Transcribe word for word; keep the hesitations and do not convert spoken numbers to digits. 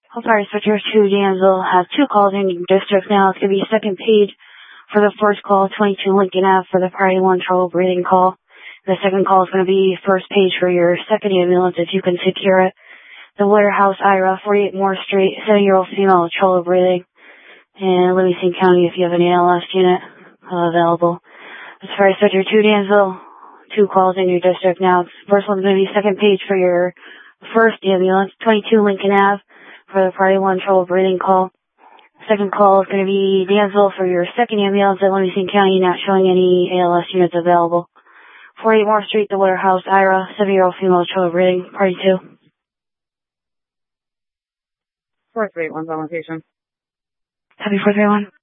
I'll fire switcher to Danville. Have two calls in your district now. It's going to be second page for the first call, twenty-two Lincoln Avenue for the priority one trouble breathing call. The second call is going to be first page for your second ambulance if you can secure it. The Warehouse, Ira, forty-eight Moore Street, seven-year-old female with trouble breathing. And Livingston County if you have an A L S unit uh, available. Let's fire switcher to Danville. Two calls in your district now. First one's going to be second page for your first ambulance, twenty-two Lincoln Avenue for the priority one trouble breathing call. Second call is going to be Danville for your second ambulance at Livingston County, not showing any A L S units available. forty-eight Moore Street, the Warehouse, Ira, seven-year-old female with trouble breathing, party two. four three one on location. Happy four three one.